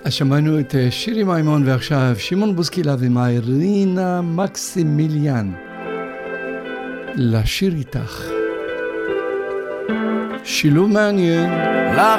שמענו את שירי מימון, ועכשיו שמעון בוסקילה ומיירינה מקסימיליאן. לשיר איתך. שילוב מעניין.